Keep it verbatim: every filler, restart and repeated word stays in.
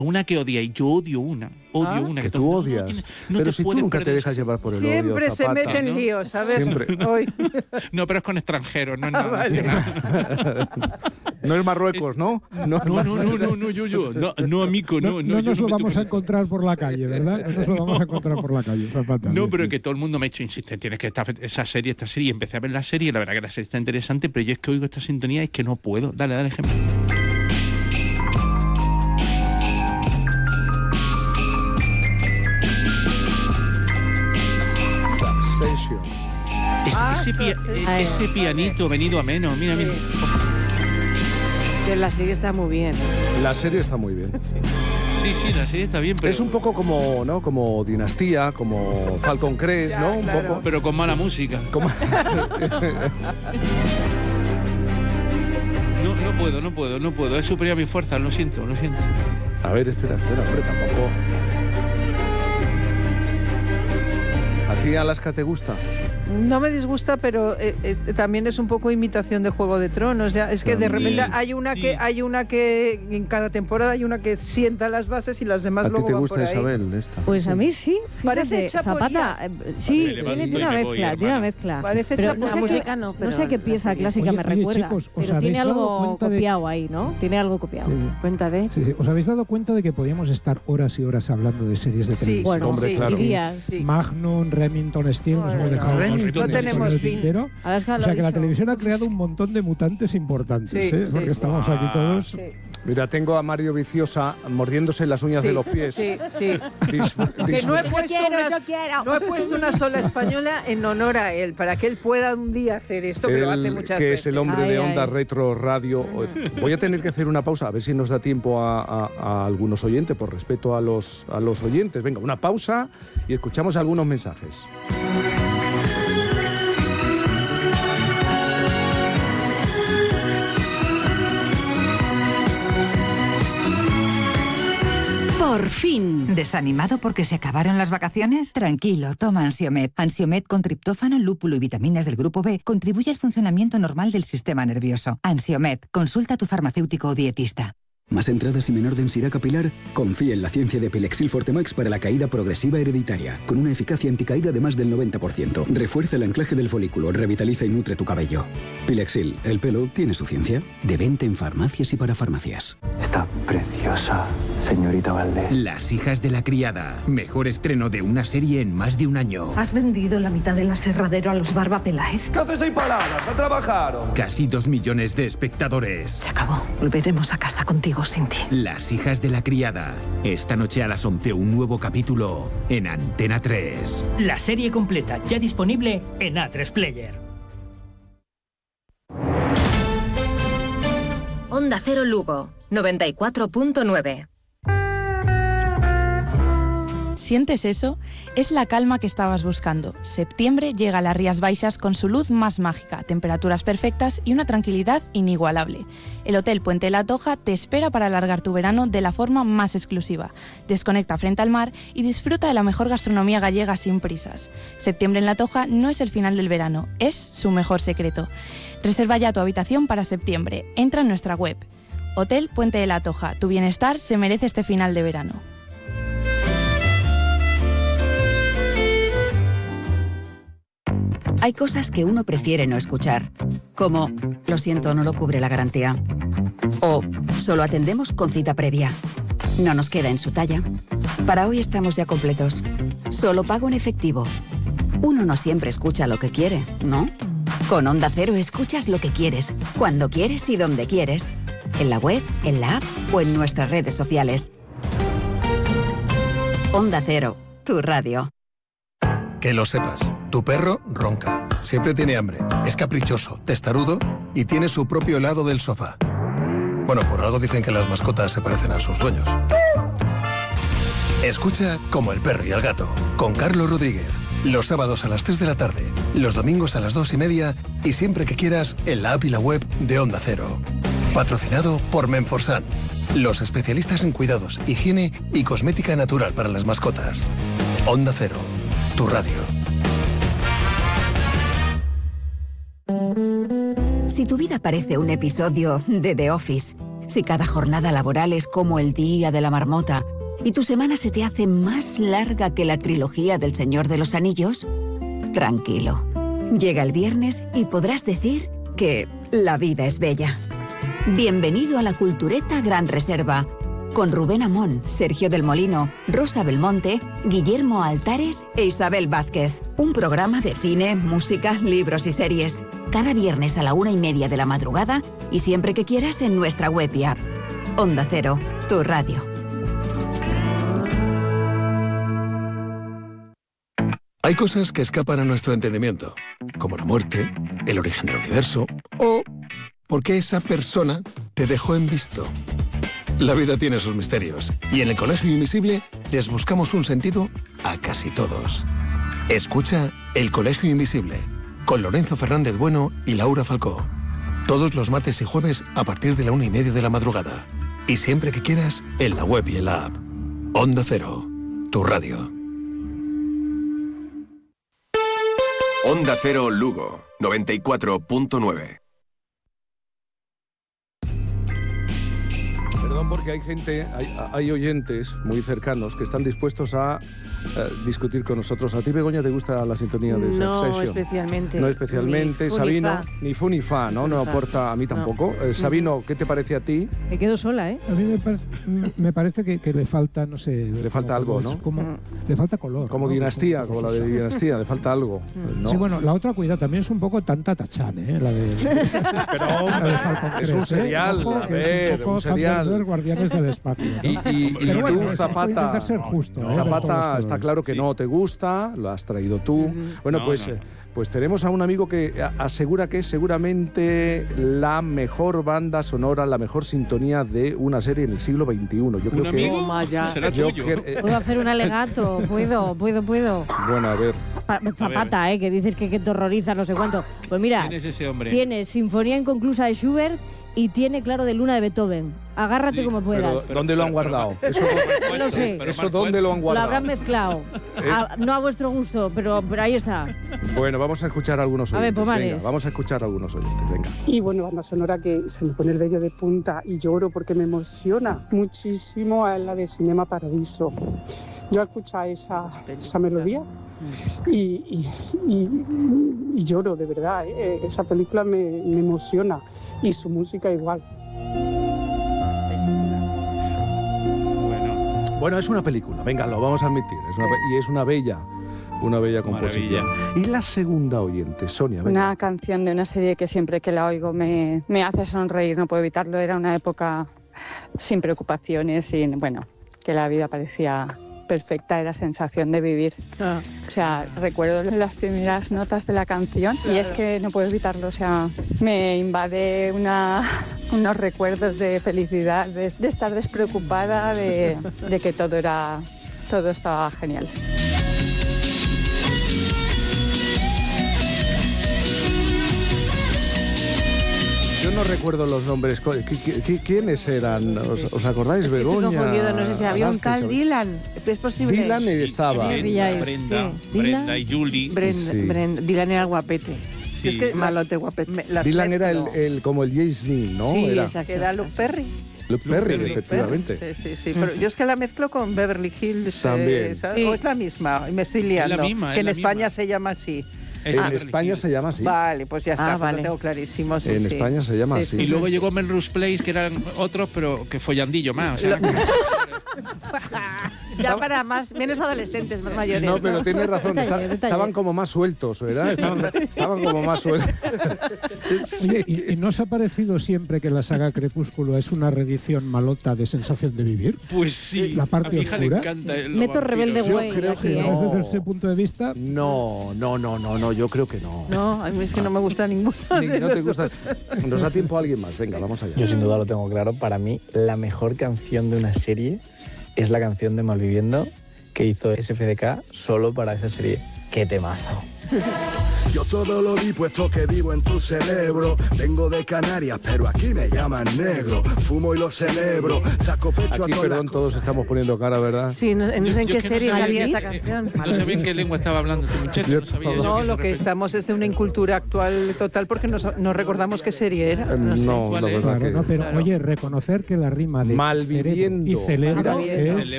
Una que odiáis, yo odio una, odio ¿Ah? una. Que, que tú todo, odias. No, no, no pero te si tú puedes nunca te perder dejas esa- llevar por el Siempre odio, se Zapata. mete en ¿no? líos, a ver, Siempre. hoy. No, pero es con extranjeros, no es Ah, nada vale. nacional. No es Marruecos, ¿no? No, no, no, no, no, yo, yo, no, no, amigo, no, No, no, no yo nos no lo me vamos toco a en- encontrar por la calle, ¿verdad? No nos lo vamos a encontrar por la calle, Zapata. No, Sí, pero sí. que todo el mundo me ha hecho insistir, tienes que estar esa serie, esta serie, y empecé a ver la serie, y la verdad que la serie está interesante, pero yo es que oigo esta sintonía y es que no puedo. Dale, dale ejemplo. Succession. Ese, Ah, ese, pia- sí. eh, ese pianito venido a menos, mira, mira. Que la serie está muy bien. La serie está muy bien. Sí, sí, la serie está bien, pero, Es un poco como, ¿no? Como Dinastía, como Falcon Crest, Ya, ¿no? Un claro. poco. pero con mala música. Como... No, no puedo, no puedo, no puedo. Es superior a mi fuerza, lo siento, lo siento. A ver, espera, espera, hombre, tampoco. ¿A ti Alaska te gusta? No me disgusta, pero eh, eh, también es un poco imitación de Juego de Tronos. Ya. Es que de También. repente hay una Sí. que hay una que en cada temporada hay una que sienta las bases y las demás ¿A ti luego te van gusta por ahí. Isabel esta? Pues a mí sí. Parece Fíjate, chaporía. Zapata, eh, sí, Vale, levanto tiene, y tiene una me voy, mezcla, tiene una hermano. mezcla. Parece Pero chaporía. no sé, La qué- música no, pero no sé qué la pieza serie. clásica Oye, me oye, recuerda, chicos, ¿os pero habéis tiene dado algo cuenta de- copiado ahí, ¿no? Tiene algo copiado. Sí. Cuenta de... Sí, sí. ¿Os habéis dado cuenta de que podíamos estar horas y horas hablando de series de Sí, televisión? Bueno, Hombre, sí. claro. y días. Sí. Magnum, Remington Steel, nos No, hemos no, dejado Remington con no el tenemos fin. tintero. Alaska O lo sea ha que la dicho. televisión ha creado un montón de mutantes importantes, Sí, ¿eh? sí. Porque estamos aquí todos. Sí, Mira, tengo a Mario Viciosa mordiéndose las uñas sí, de los pies. Sí, sí. Disfr- Que no he, disfr- puesto una, no he puesto una sola española en honor a él, para que él pueda un día hacer esto, que lo Él, hace muchas que veces. es el hombre Ay, de ay. Onda Retro Radio. Voy a tener que hacer una pausa, a ver si nos da tiempo a, a- a algunos oyentes, por respeto a los, a los oyentes. Venga, una pausa y escuchamos algunos mensajes. Por fin. ¿Desanimado porque se acabaron las vacaciones? Tranquilo, toma Ansiomed. Ansiomed con triptófano, lúpulo y vitaminas del grupo B contribuye al funcionamiento normal del sistema nervioso. Ansiomed, consulta a tu farmacéutico o dietista. ¿Más entradas y menor densidad capilar? Confía en la ciencia de Pilexil Fortemax para la caída progresiva hereditaria, con una eficacia anticaída de más del noventa por ciento. Refuerza el anclaje del folículo, revitaliza y nutre tu cabello. Pilexil, el pelo tiene su ciencia. De venta en farmacias y para farmacias. Está preciosa, señorita Valdés. Las hijas de la criada. Mejor estreno de una serie en más de un año. ¿Has vendido la mitad del aserradero a los Barba Peláez? ¿Qué haces ahí paradas? ¡A trabajar! Casi dos millones de espectadores. Se acabó. Volveremos a casa contigo sin ti. Las hijas de la criada. Esta noche a las once un nuevo capítulo en Antena tres. La serie completa ya disponible en A tres Player. Onda Cero Lugo, noventa y cuatro punto nueve. ¿Sientes eso? Es la calma que estabas buscando. Septiembre llega a las Rías Baixas con su luz más mágica, temperaturas perfectas y una tranquilidad inigualable. El Hotel Puente La Toja te espera para alargar tu verano de la forma más exclusiva. Desconecta frente al mar y disfruta de la mejor gastronomía gallega sin prisas. Septiembre en La Toja no es el final del verano, es su mejor secreto. Reserva ya tu habitación para septiembre. Entra en nuestra web. Hotel Puente de la Toja. Tu bienestar se merece este final de verano. Hay cosas que uno prefiere no escuchar, como lo siento, no lo cubre la garantía. O solo atendemos con cita previa. No nos queda en su talla. Para hoy estamos ya completos. Solo pago en efectivo. Uno no siempre escucha lo que quiere, ¿no? Con Onda Cero escuchas lo que quieres, cuando quieres y donde quieres. En la web, en la app o en nuestras redes sociales. Onda Cero, tu radio. Que lo sepas, tu perro ronca, siempre tiene hambre, es caprichoso, testarudo y tiene su propio lado del sofá. Bueno, por algo dicen que las mascotas se parecen a sus dueños. Escucha Como el perro y el gato, con Carlos Rodríguez. Los sábados a las tres de la tarde, los domingos a las dos y media y siempre que quieras en la app y la web de Onda Cero. Patrocinado por Menforsan, los especialistas en cuidados, higiene y cosmética natural para las mascotas. Onda Cero, tu radio. Si tu vida parece un episodio de The Office, Si cada jornada laboral es como el día de la marmota y tu semana se te hace más larga que la trilogía del Señor de los Anillos, tranquilo. Llega el viernes y podrás decir que la vida es bella. Bienvenido a la Cultureta Gran Reserva, con Rubén Amón, Sergio del Molino, Rosa Belmonte, Guillermo Altares e Isabel Vázquez. Un programa de cine, música, libros y series. Cada viernes a la una y media de la madrugada y siempre que quieras en nuestra web y app. Onda Cero, tu radio. Hay cosas que escapan a nuestro entendimiento, como la muerte, el origen del universo o por qué esa persona te dejó en visto. La vida tiene sus misterios y en el Colegio Invisible les buscamos un sentido a casi todos. Escucha El Colegio Invisible con Lorenzo Fernández Bueno y Laura Falcó. Todos los martes y jueves a partir de la una y media de la madrugada. Y siempre que quieras en la web y en la app. Onda Cero, tu radio. Onda Cero Lugo, noventa y cuatro punto nueve. Perdón, porque hay gente, hay, hay oyentes muy cercanos que están dispuestos a eh, discutir con nosotros. ¿A ti, Begoña, te gusta la sintonía de No Succession? especialmente. No especialmente. Ni fu ni Sabino, fa. ni fu ni fa, ¿no? Ni fu No ni fa. aporta a mí tampoco. No. Eh, Sabino, ¿qué te parece a ti? Me quedo sola, ¿eh? A mí me, par- me parece que, que le falta, no sé... Le falta algo, ¿no? Como, le falta color. Como ¿no? dinastía, como la de dinastía, le falta algo. ¿no? Sí, bueno, la otra, cuidado, también es un poco tanta tachán, ¿eh? La de... Pero, hombre, es un serial, a ver, un serial. Guardianes del Espacio, ¿no? Y, y, y Pero tú, bueno, Zapata, intentar ser justo, ¿eh? Zapata, De está todos claro que no te gusta, lo has traído tú. Bueno, No, pues, no. eh, pues tenemos a un amigo que a- asegura que es seguramente la mejor banda sonora, la mejor sintonía de una serie en el siglo veintiuno. Yo creo ¿Un que, amigo? Toma ya. Será yo tuyo. cre- eh, Puedo hacer un alegato, puedo, puedo, puedo. bueno, a ver. Pa- Zapata, ¿eh? Que dices que, que te horroriza, no sé cuánto. Pues mira, ¿Quién es ese hombre? tiene Sinfonía Inconclusa de Schubert y tiene Claro de Luna de Beethoven. Agárrate Sí, como Pero, puedas. ¿dónde lo han guardado? Eso, No lo sé. Pero eso más ¿dónde lo han Lo guardado? habrán mezclado. ¿Eh? A- no a vuestro gusto, pero, pero ahí está. Bueno, vamos a escuchar a algunos A ver, oyentes. Pomares. Venga, vamos a escuchar a algunos oyentes. Venga. Y bueno, banda sonora que se me pone el vello de punta y lloro porque me emociona muchísimo a la de Cinema Paradiso. Yo escucho esa, esa melodía y, y, y- y lloro, de verdad. ¿eh? Esa película me, me emociona y su música igual. Bueno, Bueno, es una película, venga, lo vamos a admitir. Es una pe- y es una bella, una bella composición. Y la segunda oyente, Sonia, venga. Una canción de una serie que siempre que la oigo me, me hace sonreír, no puedo evitarlo. Era una época sin preocupaciones, sin, bueno, que la vida parecía perfecta, era sensación de vivir. Ah. O sea, recuerdo las primeras notas de la canción y es que no puedo evitarlo. O sea, me invade una, unos recuerdos de felicidad, de, de estar despreocupada, de, de que todo era, todo estaba genial. Yo no recuerdo los nombres. ¿Qui- qui- qui- ¿Quiénes eran? ¿Os, os acordáis, Es que estoy Begoña? confundido, no sé si había un Velázquez, tal Dylan. ¿Es posible? Dylan estaba. Brenda, Brenda, Sí. Brenda y Julie. Brenda, Sí. Brenda- Dylan era guapete. Sí. Es que malote guapete. Dylan era el, el- como el James Dean, ¿no? Sí, era exacto. Que era Luke Perry. Luke Perry, Perry. efectivamente. Sí, sí, sí. Pero yo es que la mezclo con Beverly Hills. eh, También. ¿sabes? Sí. O es la misma, y me estoy liando. Es la misma, que es en la España misma. se llama así. Es En Beverly España Hills. se llama así. Vale, pues ya está, Ah, pues vale. lo tengo clarísimo. sí, En sí. España se llama Sí, así. sí, Y luego sí. llegó Melrose Place, que eran otros, pero que follandillo más. O sea, Ya para más, menos adolescentes, más mayores. No, pero tienes razón, Detalle, está- detalle. estaban como más sueltos, ¿verdad? Estaban, estaban como más sueltos. Oye, ¿y, y no os ha parecido siempre que la saga Crepúsculo es una reedición malota de Sensación de Vivir? pues sí. La parte a mi hija le oscura. encanta. el- los Meto vampiros. rebelde Yo güey creo aquí, que ¿eh? no. Desde ese punto de vista, No, no, no, no, no, yo creo que no. No, a mí es que no me gusta ninguno. Ni- de no te los gusta. dos. Nos da tiempo a alguien más. Venga, vamos allá. Yo sin duda lo tengo claro. Para mí, la mejor canción de una serie es la canción de Malviviendo que hizo S F D K solo para esa serie. ¡Qué temazo! Yo todo lo di puesto que vivo en tu cerebro. Vengo de Canarias, pero aquí me llaman negro. Fumo y lo celebro, saco pecho Aquí, a todas perdón, las todos estamos poniendo cara, ¿verdad? Sí, no, no sé en Yo qué es que no serie sabía salía ni- esta canción. No sabía en qué lengua estaba hablando este muchacho. No, sabía yo No, que lo se que refiere. estamos es de una incultura actual total porque nos- no recordamos qué serie era. No, sé. No, la verdad Claro, que... no, pero Claro. oye, reconocer que la rima de Malviviendo. cerebro y celebra Malviviendo. es